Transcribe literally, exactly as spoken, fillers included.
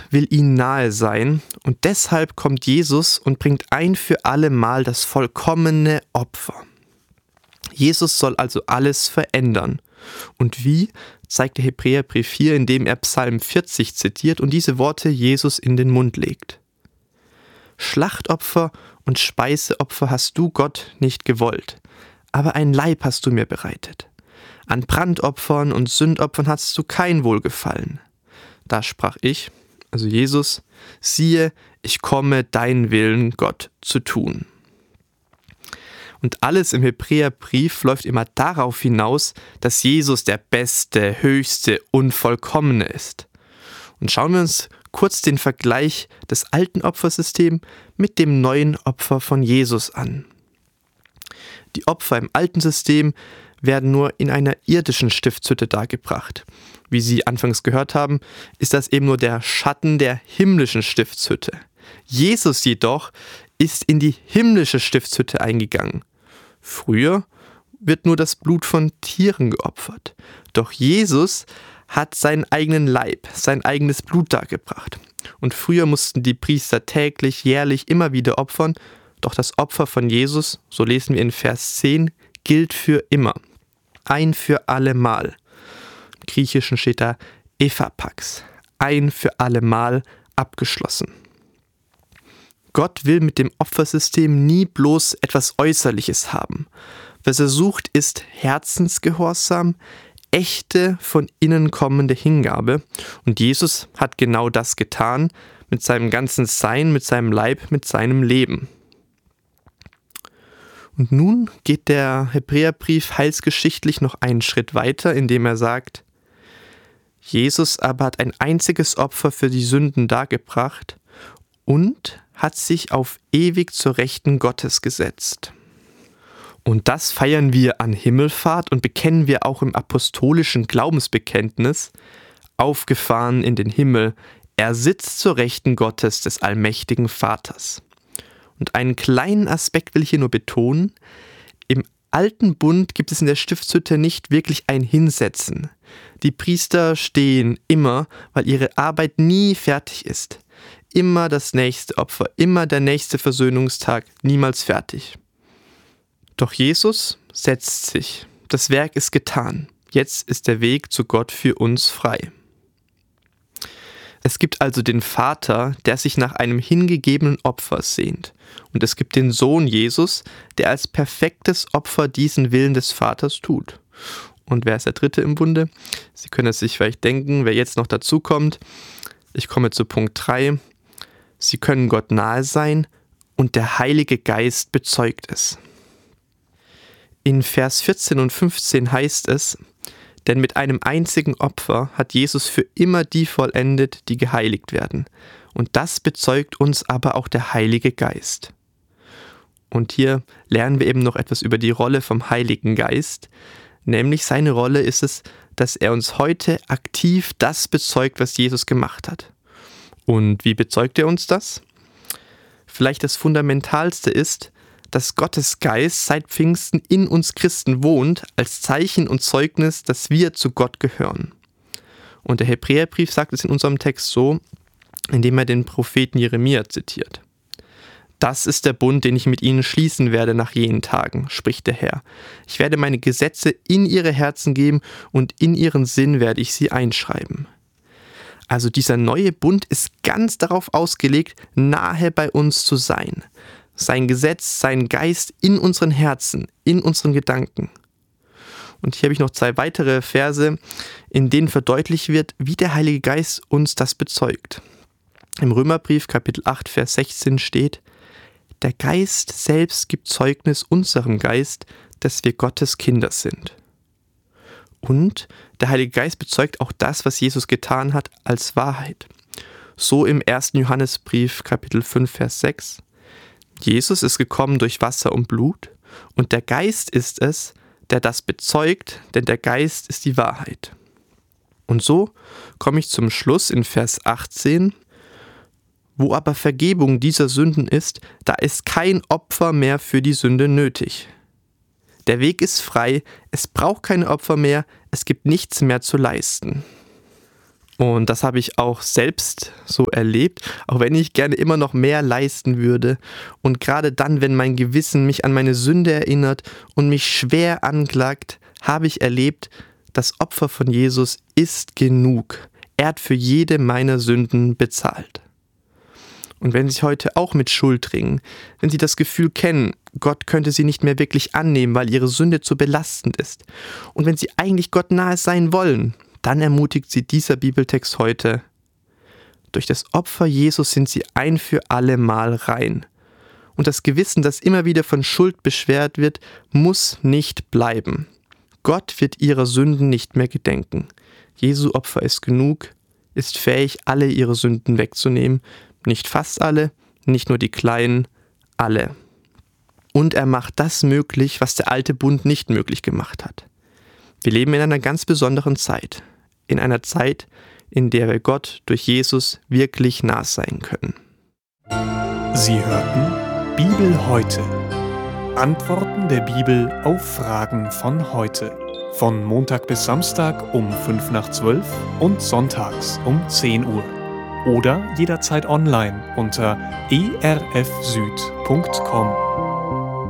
will ihnen nahe sein und deshalb kommt Jesus und bringt ein für alle Mal das vollkommene Opfer. Jesus soll also alles verändern. Und wie, zeigt der Hebräerbrief vier, indem er Psalm vierzig zitiert und diese Worte Jesus in den Mund legt. Schlachtopfer und Speiseopfer hast du, Gott, nicht gewollt, aber ein Leib hast du mir bereitet. An Brandopfern und Sündopfern hast du kein Wohlgefallen. Da sprach ich, also Jesus, siehe, ich komme, deinen Willen, Gott, zu tun. Und alles im Hebräerbrief läuft immer darauf hinaus, dass Jesus der Beste, Höchste und Vollkommene ist. Und schauen wir uns kurz den Vergleich des alten Opfersystems mit dem neuen Opfer von Jesus an. Die Opfer im alten System werden nur in einer irdischen Stiftshütte dargebracht. Wie Sie anfangs gehört haben, ist das eben nur der Schatten der himmlischen Stiftshütte. Jesus jedoch ist in die himmlische Stiftshütte eingegangen. Früher wird nur das Blut von Tieren geopfert. Doch Jesus hat seinen eigenen Leib, sein eigenes Blut dargebracht. Und früher mussten die Priester täglich, jährlich immer wieder opfern. Doch das Opfer von Jesus, so lesen wir in Vers zehn, gilt für immer. Ein für alle Mal. Im Griechischen steht da Ephapax. Ein für alle Mal abgeschlossen. Gott will mit dem Opfersystem nie bloß etwas Äußerliches haben. Was er sucht, ist Herzensgehorsam, echte, von innen kommende Hingabe. Und Jesus hat genau das getan, mit seinem ganzen Sein, mit seinem Leib, mit seinem Leben. Und nun geht der Hebräerbrief heilsgeschichtlich noch einen Schritt weiter, indem er sagt, Jesus aber hat ein einziges Opfer für die Sünden dargebracht und hat sich auf ewig zur Rechten Gottes gesetzt. Und das feiern wir an Himmelfahrt und bekennen wir auch im apostolischen Glaubensbekenntnis, aufgefahren in den Himmel, er sitzt zur Rechten Gottes des allmächtigen Vaters. Und einen kleinen Aspekt will ich hier nur betonen, im alten Bund gibt es in der Stiftshütte nicht wirklich ein Hinsetzen. Die Priester stehen immer, weil ihre Arbeit nie fertig ist. Immer das nächste Opfer, immer der nächste Versöhnungstag, niemals fertig. Doch Jesus setzt sich. Das Werk ist getan. Jetzt ist der Weg zu Gott für uns frei. Es gibt also den Vater, der sich nach einem hingegebenen Opfer sehnt. Und es gibt den Sohn Jesus, der als perfektes Opfer diesen Willen des Vaters tut. Und wer ist der Dritte im Bunde? Sie können es sich vielleicht denken, wer jetzt noch dazu kommt. Ich komme zu Punkt drei. Sie können Gott nahe sein und der Heilige Geist bezeugt es. In Vers vierzehn und fünfzehn heißt es, denn mit einem einzigen Opfer hat Jesus für immer die vollendet, die geheiligt werden. Und das bezeugt uns aber auch der Heilige Geist. Und hier lernen wir eben noch etwas über die Rolle vom Heiligen Geist. Nämlich seine Rolle ist es, dass er uns heute aktiv das bezeugt, was Jesus gemacht hat. Und wie bezeugt er uns das? Vielleicht das Fundamentalste ist, dass Gottes Geist seit Pfingsten in uns Christen wohnt, als Zeichen und Zeugnis, dass wir zu Gott gehören. Und der Hebräerbrief sagt es in unserem Text so, indem er den Propheten Jeremia zitiert. Das ist der Bund, den ich mit ihnen schließen werde nach jenen Tagen, spricht der Herr. Ich werde meine Gesetze in ihre Herzen geben und in ihren Sinn werde ich sie einschreiben. Also dieser neue Bund ist ganz darauf ausgelegt, nahe bei uns zu sein. Sein Gesetz, sein Geist in unseren Herzen, in unseren Gedanken. Und hier habe ich noch zwei weitere Verse, in denen verdeutlicht wird, wie der Heilige Geist uns das bezeugt. Im Römerbrief Kapitel acht, Vers sechzehn steht, der Geist selbst gibt Zeugnis unserem Geist, dass wir Gottes Kinder sind. Und der Heilige Geist bezeugt auch das, was Jesus getan hat, als Wahrheit. So im ersten Johannesbrief Kapitel fünf, Vers sechs, Jesus ist gekommen durch Wasser und Blut und der Geist ist es, der das bezeugt, denn der Geist ist die Wahrheit. Und so komme ich zum Schluss in Vers achtzehn, wo aber Vergebung dieser Sünden ist, da ist kein Opfer mehr für die Sünde nötig. Der Weg ist frei, es braucht keine Opfer mehr, es gibt nichts mehr zu leisten. Und das habe ich auch selbst so erlebt, auch wenn ich gerne immer noch mehr leisten würde. Und gerade dann, wenn mein Gewissen mich an meine Sünde erinnert und mich schwer anklagt, habe ich erlebt, das Opfer von Jesus ist genug. Er hat für jede meiner Sünden bezahlt. Und wenn Sie heute auch mit Schuld ringen, wenn Sie das Gefühl kennen, Gott könnte Sie nicht mehr wirklich annehmen, weil Ihre Sünde zu belastend ist, und wenn Sie eigentlich Gott nahe sein wollen, dann ermutigt Sie dieser Bibeltext heute: Durch das Opfer Jesus sind Sie ein für alle Mal rein. Und das Gewissen, das immer wieder von Schuld beschwert wird, muss nicht bleiben. Gott wird Ihrer Sünden nicht mehr gedenken. Jesu Opfer ist genug, ist fähig, alle Ihre Sünden wegzunehmen. Nicht fast alle, nicht nur die kleinen, alle. Und er macht das möglich, was der alte Bund nicht möglich gemacht hat. Wir leben in einer ganz besonderen Zeit. In einer Zeit, in der wir Gott durch Jesus wirklich nah sein können. Sie hörten Bibel heute. Antworten der Bibel auf Fragen von heute. Von Montag bis Samstag um fünf nach zwölf und sonntags um zehn Uhr. Oder jederzeit online unter e r f süd punkt com.